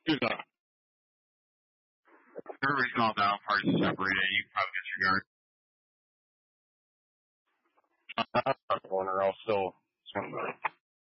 Do that. Everybody's all down, parts are separated, you can probably disregard. One or else still